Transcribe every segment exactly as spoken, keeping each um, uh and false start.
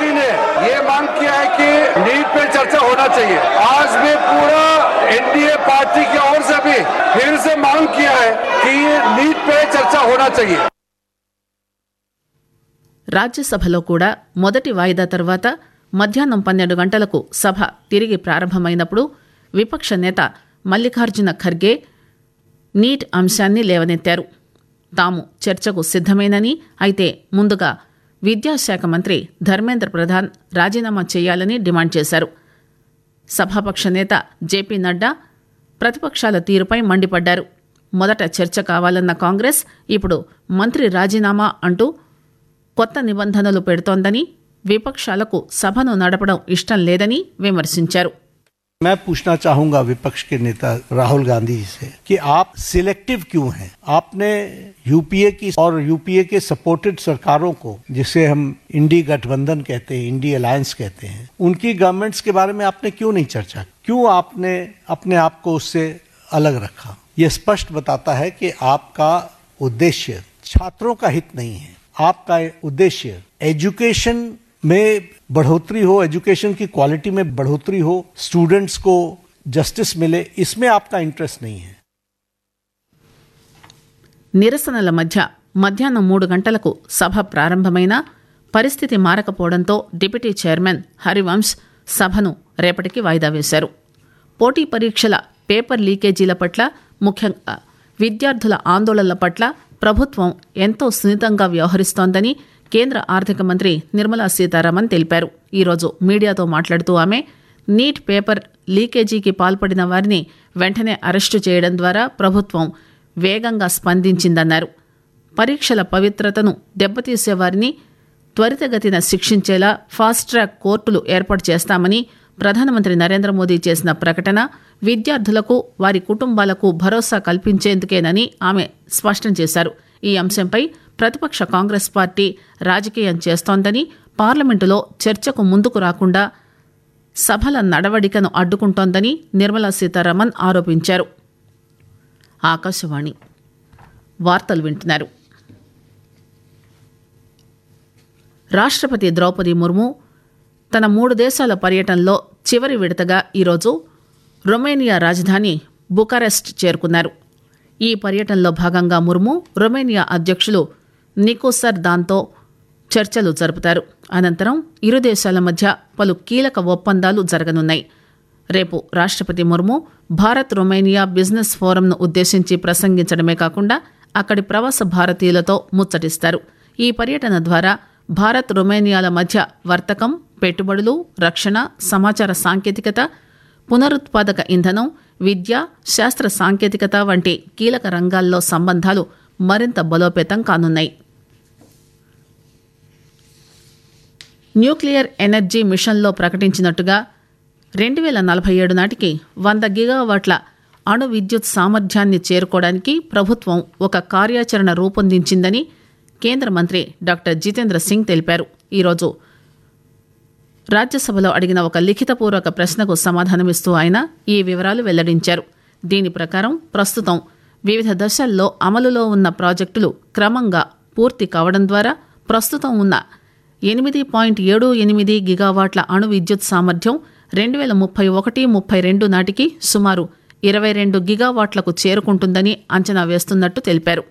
Party ने ये मांग किया है कि नीट पे चर्चा होना चाहिए। आज भी पूरा एनडीए पार्टी की ओर से भी फिर से मांग किया है कि ये नीट पे चर्चा होना चाहिए। రాజ్యసభలో కూడా మొదటి వాయిదా తర్వాత మధ్యాహ్నం పన్నెండు గంటలకు సభ తిరిగి ప్రారంభమైనప్పుడు విపక్ష నేత మల్లికార్జున ఖర్గే నీట్ అంశాన్ని లేవనెత్తారు. తాము చర్చకు సిద్దమేనని, అయితే ముందుగా విద్యాశాఖ మంత్రి ధర్మేంద్ర ప్రధాన్ రాజీనామా చేయాలని డిమాండ్ చేశారు. సభాపక్ష నేత జేపీ నడ్డా ప్రతిపక్షాల తీరుపై మండిపడ్డారు. మొదట చర్చ కావాలన్న కాంగ్రెస్ ఇప్పుడు మంత్రి రాజీనామా అంటూ కొత్త నిబంధనలు పెడుతోందని, విపక్షాలకు సభను నడపడం ఇష్టం లేదని విమర్శించారు. मैं पूछना चाहूंगा विपक्ष के नेता राहुल गांधी जी से कि आप सिलेक्टिव क्यों हैं? आपने यूपीए की और यूपीए के सपोर्टेड सरकारों को, जिसे हम इंडी गठबंधन कहते हैं, इंडी अलायंस कहते हैं, उनकी गवर्नमेंट्स के बारे में आपने क्यों नहीं चर्चा? क्यों आपने अपने आप को उससे अलग रखा? ये स्पष्ट बताता है कि आपका उद्देश्य छात्रों का हित नहीं है। आपका उद्देश्य एजुकेशन में बढ़ोतरी हो, एजुकेशन की क्वालिटी में बढ़ोतरी हो, स्टूडेंट्स को जस्टिस मिले, इसमें आपका इंटरेस्ट नहीं है. నిరసనల మధ్య మధ్యాహ్నం మూడు గంటలకు సభ ప్రారంభమైన పరిస్థితి మారకపోవడంతో డిప్యూటీ చైర్మన్ హరివంశ్ సభను రేపటికి వాయిదా వేశారు. పోటీ పరీక్షల పేపర్ లీకేజీల పట్ల, ముఖ్యంగా విద్యార్థుల ఆందోళనల పట్ల ప్రభుత్వం ఎంతో సున్నితంగా వ్యవహరిస్తోందని కేంద్ర ఆర్థిక మంత్రి నిర్మలా సీతారామన్ తెలిపారు. ఈరోజు మీడియాతో మాట్లాడుతూ ఆమె నీట్ పేపర్ లీకేజీకి పాల్పడిన వారిని వెంటనే అరెస్టు చేయడం ద్వారా ప్రభుత్వం వేగంగా స్పందించిందన్నారు. పరీక్షల పవిత్రతను దెబ్బతీసే వారిని త్వరితగతిన శిక్షించేలా ఫాస్ట్ ట్రాక్ కోర్టులు ఏర్పాటు చేస్తామని ప్రధానమంత్రి నరేంద్ర మోదీ చేసిన ప్రకటన విద్యార్థులకు, వారి కుటుంబాలకు భరోసా కల్పించేందుకేనని ఆమె స్పష్టం చేశారు. ఈ అంశంపై ప్రతిపక్ష కాంగ్రెస్ పార్టీ రాజకీయం చేస్తోందని, పార్లమెంటులో చర్చకు ముందుకు రాకుండా సభల నడవడికను అడ్డుకుంటోందని నిర్మలా సీతారామన్ ఆరోపించారు. ఆకాశవాణి వార్తలు వింటున్నారు. రాష్ట్రపతి ద్రౌపది ముర్ము తన మూడు దేశాల పర్యటనలో చివరి విడతగా ఈరోజు రొమేనియా రాజధాని బుకారెస్ట్ చేరుకున్నారు. ఈ పర్యటనలో భాగంగా ముర్ము రొమేనియా అధ్యక్షులు నికోసర్ దాన్తో చర్చలు జరుపుతారు. అనంతరం ఇరు దేశాల మధ్య పలు కీలక ఒప్పందాలు జరగనున్నాయి. రేపు రాష్ట్రపతి ముర్ము భారత్ రొమేనియా బిజినెస్ ఫోరంను ఉద్దేశించి ప్రసంగించడమే కాకుండా అక్కడి ప్రవాస భారతీయులతో ముచ్చటిస్తారు. ఈ పర్యటన ద్వారా భారత్ రొమేనియాల మధ్య వర్తకం, పెట్టుబడులు, రక్షణ, సమాచార సాంకేతికత, పునరుత్పాదక ఇంధనం, విద్య, శాస్త్ర సాంకేతికత వంటి కీలక రంగాల్లో సంబంధాలు మరింత బలోపేతం కానున్నాయి. న్యూక్లియర్ ఎనర్జీ మిషన్లో ప్రకటించినట్టుగా రెండు వేల నలభై ఏడు నాటికి వంద గిగావాట్ల అణు విద్యుత్ సామర్థ్యాన్ని చేరుకోవడానికి ప్రభుత్వం ఒక కార్యాచరణ రూపొందించిందని కేంద్ర మంత్రి డాక్టర్ జితేంద్ర సింగ్ తెలిపారు. ఈరోజు రాజ్యసభలో అడిగిన ఒక లిఖితపూర్వక ప్రశ్నకు సమాధానమిస్తూ ఆయన ఈ వివరాలు వెల్లడించారు. దీని ప్రకారం ప్రస్తుతం వివిధ దశల్లో అమలులో ఉన్న ప్రాజెక్టులు క్రమంగా పూర్తి కావడం ద్వారా ప్రస్తుతం ఉన్న ఎనిమిది పాయింట్ ఏడు ఎనిమిది గిగావాట్ల అణు విద్యుత్ సామర్థ్యం రెండు వేల ముప్పై ఒకటి ముప్పై రెండు నాటికి సుమారు ఇరవై రెండు గిగావాట్లకు చేరుకుంటుందని అంచనా వేస్తున్నట్టు తెలిపారు.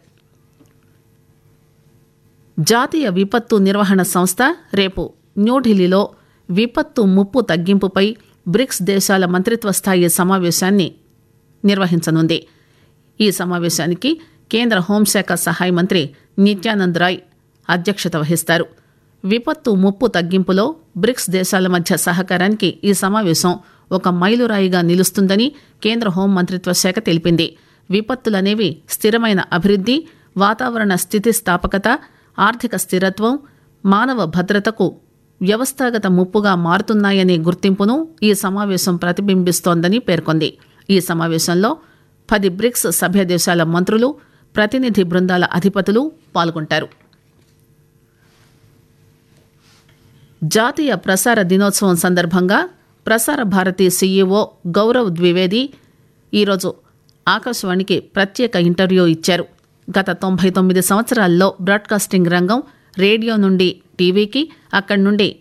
జాతీయ విపత్తు నిర్వహణ సంస్థ రేపు న్యూఢిల్లీలో విపత్తు ముప్పు తగ్గింపుపై బ్రిక్స్ దేశాల మంత్రిత్వ స్థాయి సమావేశాన్ని నిర్వహించనుంది. ఈ సమావేశానికి కేంద్ర హోంశాఖ సహాయ మంత్రి నిత్యానంద్ రాయ్ అధ్యక్షత వహిస్తారు. విపత్తు ముప్పు తగ్గింపులో బ్రిక్స్ దేశాల మధ్య సహకారానికి ఈ సమావేశం ఒక మైలురాయిగా నిలుస్తుందని కేంద్ర హోం మంత్రిత్వ శాఖ తెలిపింది. విపత్తులనేవి స్థిరమైన అభివృద్ధి, వాతావరణ స్థితిస్థాపకత, ఆర్థిక స్థిరత్వం, మానవ భద్రతకు వ్యవస్థాగత ముప్పుగా మారుతున్నాయనే గుర్తింపును ఈ సమావేశం ప్రతిబింబిస్తోందని పేర్కొంది. ఈ సమావేశంలో పది బ్రిక్స్ సభ్య దేశాల మంత్రులు, ప్రతినిధి బృందాల అధిపతులు పాల్గొంటారు. జాతీయ ప్రసార దినోత్సవం సందర్భంగా ప్రసార భారతి సీఈఓ గౌరవ్ ద్వివేది ఈరోజు ఆకాశవాణికి ప్రత్యేక ఇంటర్వ్యూ ఇచ్చారు. గత తొంభై తొమ్మిది సంవత్సరాల్లో బ్రాడ్కాస్టింగ్ రంగం రేడియో నుండి టీవీకి, అక్కడి నుండి